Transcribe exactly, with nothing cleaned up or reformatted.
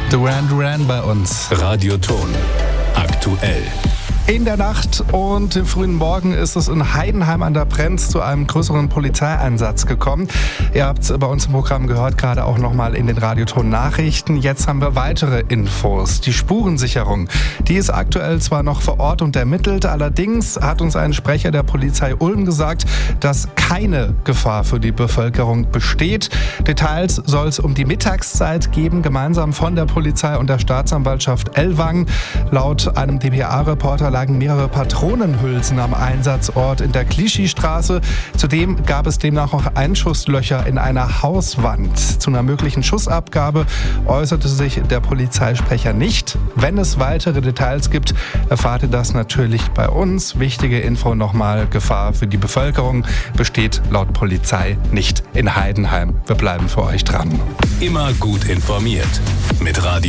Duran Duran bei uns. Radioton. Aktuell. In der Nacht und im frühen Morgen ist es in Heidenheim an der Brenz zu einem größeren Polizeieinsatz gekommen. Ihr habt es bei uns im Programm gehört, gerade auch nochmal in den Radioton-Nachrichten. Jetzt haben wir weitere Infos. Die Spurensicherung, die ist aktuell zwar noch vor Ort und ermittelt, allerdings hat uns ein Sprecher der Polizei Ulm gesagt, dass keine Gefahr für die Bevölkerung besteht. Details soll es um die Mittagszeit geben, gemeinsam von der Polizei und der Staatsanwaltschaft Ellwangen. Laut einem D P A-Reporter lagen mehrere Patronenhülsen am Einsatzort in der Clichy-Straße. Zudem gab es demnach auch Einschusslöcher in einer Hauswand. Zu einer möglichen Schussabgabe äußerte sich der Polizeisprecher nicht. Wenn es weitere Details gibt, erfahrt ihr das natürlich bei uns. Wichtige Info nochmal: Gefahr für die Bevölkerung besteht laut Polizei nicht in Heidenheim. Wir bleiben für euch dran. Immer gut informiert mit Radio